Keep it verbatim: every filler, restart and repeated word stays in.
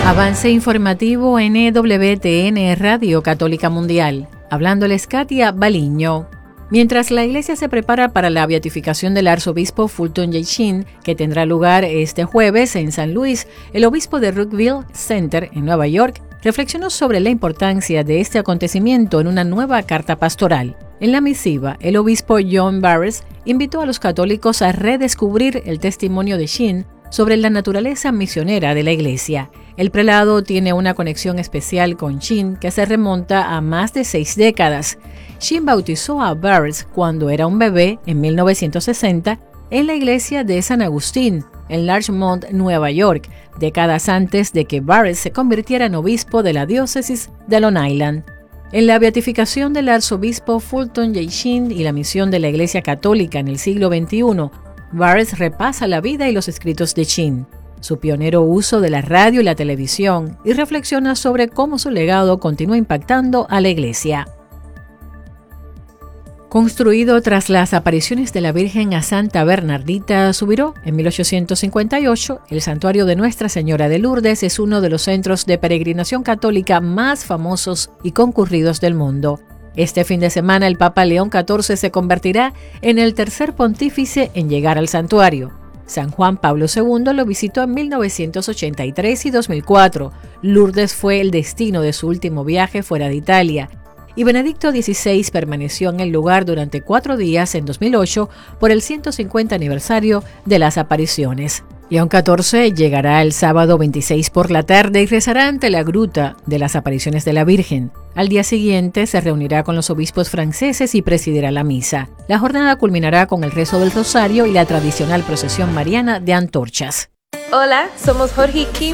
Avance informativo en E W T N Radio Católica Mundial. Hablándoles Katia Baliño. Mientras la iglesia se prepara para la beatificación del arzobispo Fulton J. Sheen, que tendrá lugar este jueves en San Luis, el obispo de Rockville Center, en Nueva York, reflexionó sobre la importancia de este acontecimiento en una nueva carta pastoral. En la misiva, el obispo John Barres invitó a los católicos a redescubrir el testimonio de Sheen sobre la naturaleza misionera de la iglesia. El prelado tiene una conexión especial con Sheen que se remonta a más de seis décadas. Sheen bautizó a Barres cuando era un bebé en mil novecientos sesenta en la iglesia de San Agustín, en Larchmont, Nueva York, décadas antes de que Barres se convirtiera en obispo de la diócesis de Long Island. En la beatificación del arzobispo Fulton J. Sheen y la misión de la Iglesia Católica en el siglo veintiuno, Barres repasa la vida y los escritos de Sheen, su pionero uso de la radio y la televisión, y reflexiona sobre cómo su legado continúa impactando a la Iglesia. Construido tras las apariciones de la Virgen a Santa Bernardita Subiró en mil ochocientos cincuenta y ocho, el santuario de Nuestra Señora de Lourdes es uno de los centros de peregrinación católica más famosos y concurridos del mundo. Este fin de semana el Papa León catorce se convertirá en el tercer pontífice en llegar al santuario. San Juan Pablo segundo lo visitó en mil novecientos ochenta y tres y dos mil cuatro. Lourdes fue el destino de su último viaje fuera de Italia. Y Benedicto dieciséis permaneció en el lugar durante cuatro días en dos mil ocho por el ciento cincuenta aniversario de las apariciones. León catorce llegará el sábado veintiséis por la tarde y rezará ante la gruta de las apariciones de la Virgen. Al día siguiente se reunirá con los obispos franceses y presidirá la misa. La jornada culminará con el rezo del rosario y la tradicional procesión mariana de antorchas. Hola, somos Jorge y Kim